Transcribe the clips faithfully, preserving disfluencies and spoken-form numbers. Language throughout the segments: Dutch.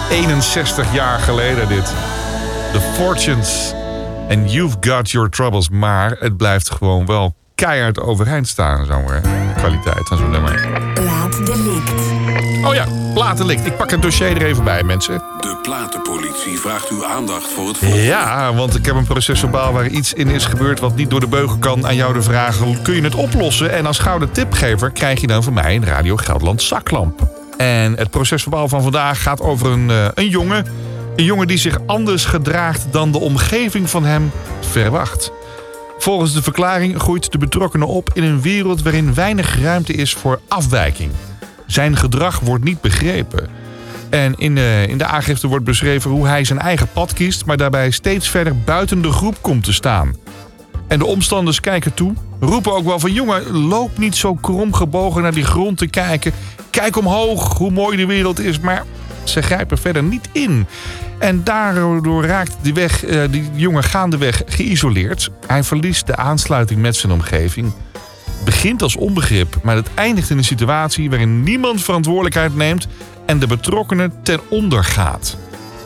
eenenzestig jaar geleden dit. The Fortunes and You've Got Your Troubles. Maar het blijft gewoon wel keihard overeind staan. Zo'n kwaliteit van zo'n nummer. Plaatdelict. Oh ja, plaatdelict. Ik pak het dossier er even bij, mensen. De platenpolitie vraagt uw aandacht voor het volgende. Ja, want ik heb een procesverbaal waar iets in is gebeurd wat niet door de beugel kan. Aan jou de vraag, kun je het oplossen? En als gouden tipgever krijg je dan van mij een Radio Gelderland zaklamp. En het procesverbaal van vandaag gaat over een, uh, een jongen. Een jongen die zich anders gedraagt dan de omgeving van hem verwacht. Volgens de verklaring groeit de betrokkene op in een wereld waarin weinig ruimte is voor afwijking. Zijn gedrag wordt niet begrepen. En in de, in de aangifte wordt beschreven hoe hij zijn eigen pad kiest, maar daarbij steeds verder buiten de groep komt te staan. En de omstanders kijken toe, roepen ook wel van: jongen, loop niet zo kromgebogen naar die grond te kijken. Kijk omhoog, hoe mooi de wereld is, maar ze grijpen verder niet in. En daardoor raakt die, weg, uh, die jongen gaandeweg geïsoleerd. Hij verliest de aansluiting met zijn omgeving. Begint als onbegrip, maar het eindigt in een situatie waarin niemand verantwoordelijkheid neemt en de betrokkenen ten onder gaat.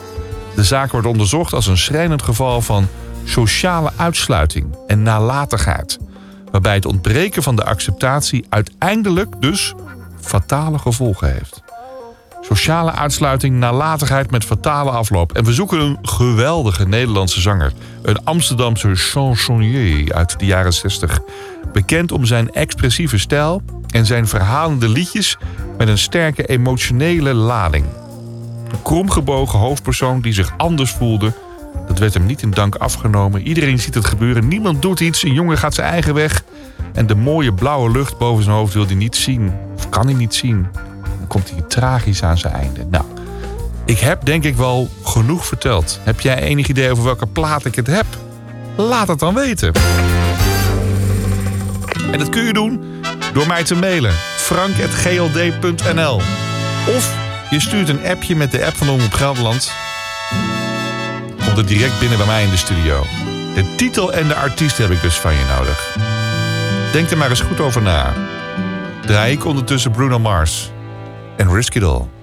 De zaak wordt onderzocht als een schrijnend geval van sociale uitsluiting en nalatigheid, waarbij het ontbreken van de acceptatie uiteindelijk dus fatale gevolgen heeft. Sociale uitsluiting, nalatigheid met fatale afloop. En we zoeken een geweldige Nederlandse zanger. Een Amsterdamse chansonnier uit de jaren zestig. Bekend om zijn expressieve stijl en zijn verhalende liedjes met een sterke emotionele lading. Een kromgebogen hoofdpersoon die zich anders voelde. Dat werd hem niet in dank afgenomen. Iedereen ziet het gebeuren, niemand doet iets. Een jongen gaat zijn eigen weg. En de mooie blauwe lucht boven zijn hoofd wil hij niet zien. Of kan hij niet zien. Dan komt hij tragisch aan zijn einde. Nou, ik heb denk ik wel genoeg verteld. Heb jij enig idee over welke plaat ik het heb? Laat het dan weten. En dat kun je doen door mij te mailen. frank at g l d punt n l. Of je stuurt een appje met de app van Omroep Gelderland. Komt het direct binnen bij mij in de studio. De titel en de artiest heb ik dus van je nodig. Denk er maar eens goed over na. Draai ik ondertussen Bruno Mars en Risk It All.